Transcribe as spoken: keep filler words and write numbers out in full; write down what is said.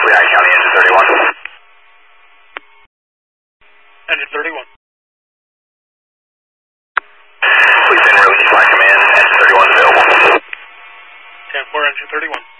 Lehigh County, engine thirty-one. Engine thirty-one. Please send release flight command, engine thirty-one is available. ten four, engine thirty-one.